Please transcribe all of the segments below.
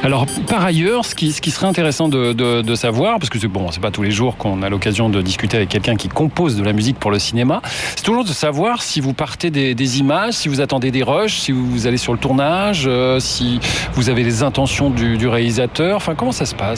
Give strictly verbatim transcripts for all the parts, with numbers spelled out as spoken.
Alors, par ailleurs, ce qui, ce qui serait intéressant de, de, de savoir, parce que c'est bon, c'est pas tous les jours qu'on a l'occasion de discuter avec quelqu'un qui compose de la musique pour le cinéma, c'est toujours de savoir si vous partez des, des images, si vous attendez des rushs, si vous, vous allez sur le tournage, euh, si vous avez les intentions du, du réalisateur. Enfin, comment ça se passe ?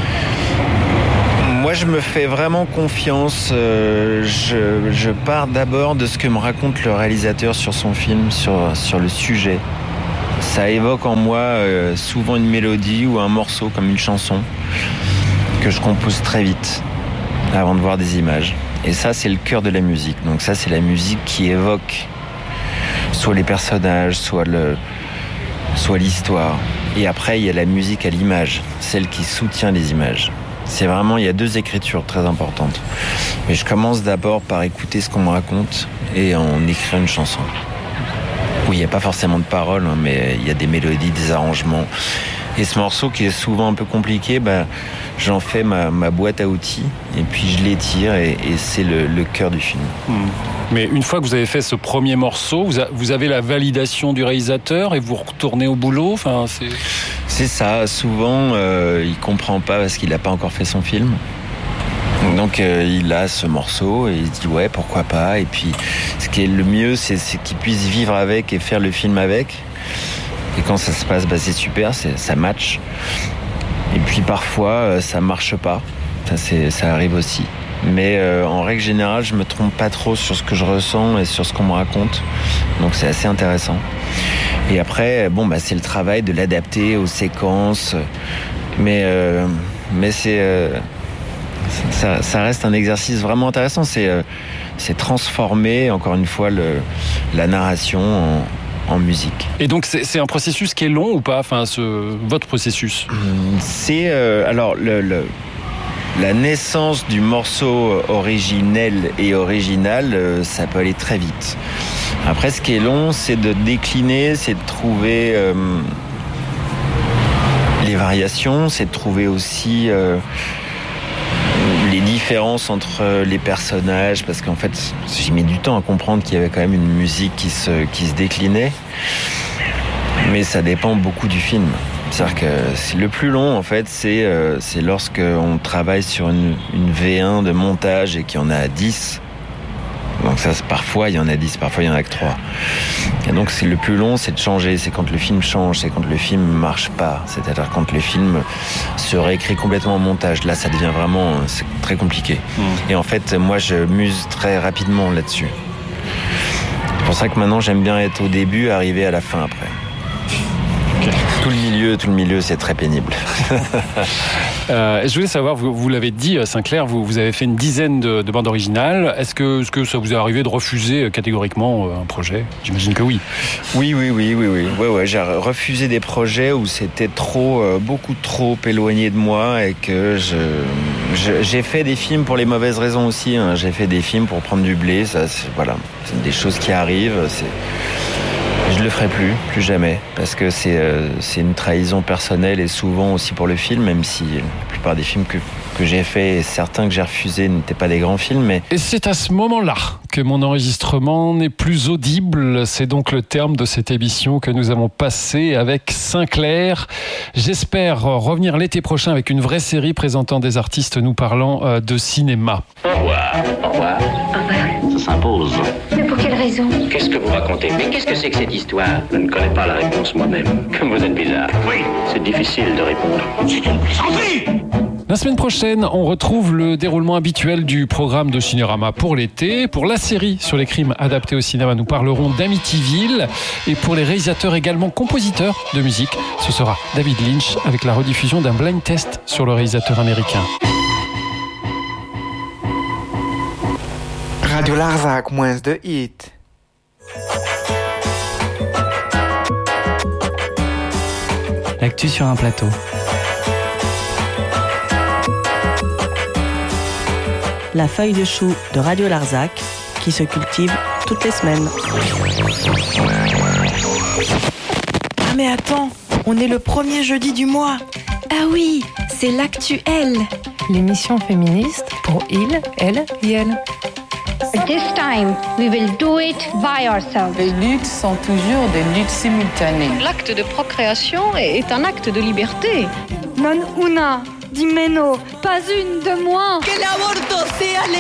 Moi, je me fais vraiment confiance. Euh, je, je pars d'abord de ce que me raconte le réalisateur sur son film, sur, sur le sujet. Ça évoque en moi euh, souvent une mélodie ou un morceau, comme une chanson, que je compose très vite, avant de voir des images. Et ça, c'est le cœur de la musique. Donc ça, c'est la musique qui évoque soit les personnages, soit, le, soit l'histoire. Et après, il y a la musique à l'image, celle qui soutient les images. C'est vraiment, il y a deux écritures très importantes. Mais je commence d'abord par écouter ce qu'on me raconte et en écrire une chanson. Oui, il n'y a pas forcément de paroles, hein, mais il y a des mélodies, des arrangements. Et ce morceau qui est souvent un peu compliqué, bah, j'en fais ma, ma boîte à outils et puis je l'étire et, et c'est le, le cœur du film. Mmh. Mais une fois que vous avez fait ce premier morceau, vous, a, vous avez la validation du réalisateur et vous retournez au boulot. Enfin, c'est... c'est ça. Souvent, euh, il comprend pas parce qu'il n'a pas encore fait son film. Donc euh, il a ce morceau et il se dit ouais, pourquoi pas. Et puis ce qui est le mieux, c'est, c'est qu'il puisse vivre avec et faire le film avec. Et quand ça se passe, bah, c'est super, c'est, ça match. Et puis parfois, euh, ça marche pas. Ça, c'est, ça arrive aussi. Mais euh, en règle générale, je me trompe pas trop sur ce que je ressens et sur ce qu'on me raconte. Donc c'est assez intéressant. Et après, bon, bah, c'est le travail de l'adapter aux séquences. Mais, euh, mais c'est, euh, ça, ça reste un exercice vraiment intéressant. C'est, euh, c'est transformer, encore une fois, le, la narration en... en musique. Et donc c'est, c'est un processus qui est long ou pas, enfin, ce, votre processus ? C'est euh, alors le, le, la naissance du morceau originel et original, euh, ça peut aller très vite. Après, ce qui est long, c'est de décliner, c'est de trouver euh, les variations, c'est de trouver aussi euh, les différences entre les personnages, parce qu'en fait, j'ai mis du temps à comprendre qu'il y avait quand même une musique qui se, qui se déclinait. Mais ça dépend beaucoup du film. C'est-à-dire que c'est le plus long, en fait, c'est, euh, c'est lorsque on travaille sur une, une V un de montage et qu'il y en a dix. Donc ça, c'est, parfois, il y en a dix, parfois, il y en a que trois. Et donc, c'est le plus long, c'est de changer. C'est quand le film change, c'est quand le film ne marche pas. C'est-à-dire quand le film se réécrit complètement au montage. Là, ça devient vraiment c'est très compliqué. Mmh. Et en fait, moi, je muse très rapidement là-dessus. C'est pour ça que maintenant, j'aime bien être au début, arriver à la fin après. Okay. Tout le milieu, tout le milieu, c'est très pénible. euh, je voulais savoir, vous, vous l'avez dit, Sinclair, vous, vous avez fait une dizaine de, de bandes originales. Est-ce que, est-ce que ça vous est arrivé de refuser catégoriquement un projet ? J'imagine que oui. Oui, oui, oui, oui, oui. Ouais, ouais, j'ai refusé des projets où c'était trop, euh, beaucoup trop éloigné de moi et que je, je, j'ai fait des films pour les mauvaises raisons aussi. Hein. J'ai fait des films pour prendre du blé. Ça, c'est, voilà, c'est des choses qui arrivent. C'est... Je le ferai plus, plus jamais, parce que c'est, euh, c'est une trahison personnelle et souvent aussi pour le film, même si la plupart des films que, que j'ai faits et certains que j'ai refusés n'étaient pas des grands films. Mais... Et c'est à ce moment-là que mon enregistrement n'est plus audible. C'est donc le terme de cette émission que nous avons passée avec Sinclair. J'espère revenir l'été prochain avec une vraie série présentant des artistes nous parlant de cinéma. Au revoir. Au revoir. Au revoir. Ça s'impose. Mais pour quelle raison ? Qu'est-ce que vous racontez ? Mais qu'est-ce que c'est que cette histoire ? Je ne connais pas la réponse moi-même. Comme vous êtes bizarre. Oui, c'est difficile de répondre. C'est une plaisanterie ! La semaine prochaine, on retrouve le déroulement habituel du programme de Cinérama pour l'été. Pour la série sur les crimes adaptés au cinéma, nous parlerons d'Amityville. Et pour les réalisateurs également compositeurs de musique, ce sera David Lynch avec la rediffusion d'un blind test sur le réalisateur américain. Radio Larzac, moins de hits. L'actu sur un plateau. La feuille de chou de Radio Larzac qui se cultive toutes les semaines. Ah mais attends, on est le premier jeudi du mois. Ah oui, c'est l'Actuel. L'émission féministe pour il, elle et elle. But this time, we will do it by ourselves. Les luttes sont toujours des luttes simultanées. L'acte de procréation est un acte de liberté. Non una di meno, pas une de moins. Que l'avorto sea